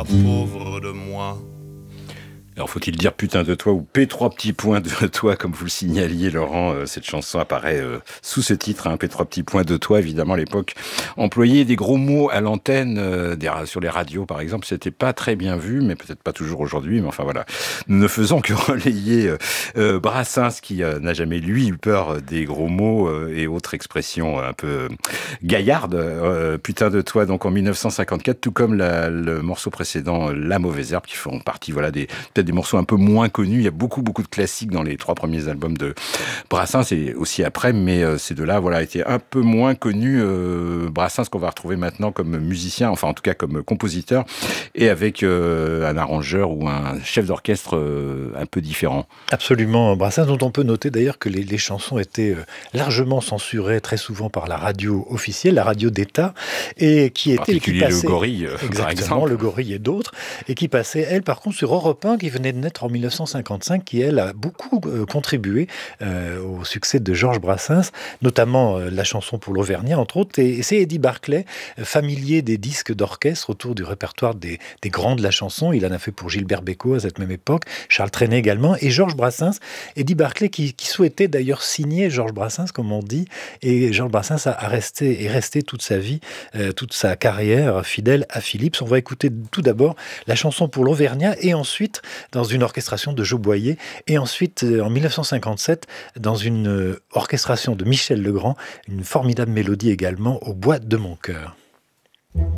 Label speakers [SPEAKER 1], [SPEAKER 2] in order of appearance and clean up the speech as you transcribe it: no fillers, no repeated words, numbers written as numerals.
[SPEAKER 1] pauvre de moi.
[SPEAKER 2] Alors faut-il dire putain de toi ou P3 petits points de toi, comme vous le signaliez Laurent, cette chanson apparaît sous ce titre, hein, P3 petits points de toi, évidemment à l'époque. Employer des gros mots à l'antenne, sur les radios par exemple, c'était pas très bien vu, mais peut-être pas toujours aujourd'hui, mais enfin voilà. Nous ne faisons que relayer Brassens qui n'a jamais lui eu peur des gros mots et autres expressions un peu gaillardes. Putain de toi, donc en 1954, tout comme le morceau précédent, La Mauvaise Herbe, qui font partie voilà peut-être des morceaux un peu moins connus. Il y a beaucoup de classiques dans les 3 premiers albums de Brassens et aussi après, mais ces deux-là, voilà, étaient un peu moins connus. Brassens qu'on va retrouver maintenant comme musicien, enfin en tout cas comme compositeur, et avec un arrangeur ou un chef d'orchestre un peu différent.
[SPEAKER 3] Absolument, Brassens, dont on peut noter d'ailleurs que les chansons étaient largement censurées très souvent par la radio officielle, la radio d'État, et qui
[SPEAKER 2] passait le Gorille,
[SPEAKER 3] exactement,
[SPEAKER 2] par exemple.
[SPEAKER 3] le Gorille et d'autres, et qui passait, elle, par contre, sur Europe 1, qui venait de naître en 1955, qui, elle, a beaucoup contribué au succès de Georges Brassens, notamment la chanson pour l'Auvergnat, entre autres, et c'est Eddie Barclay, familier des disques d'orchestre autour du répertoire des grands de la chanson. Il en a fait pour Gilbert Bécaud à cette même époque, Charles Trenet également, et Georges Brassens, Eddie Barclay qui souhaitait d'ailleurs signer Georges Brassens, comme on dit, et Georges Brassens est resté toute sa vie, toute sa carrière fidèle à Philips. On va écouter tout d'abord la chanson pour l'Auvergnat, et ensuite dans une orchestration de Jo Boyer, et ensuite en 1957 dans une orchestration de Michel Legrand, une formidable mélodie également, Au bois de mon cœur.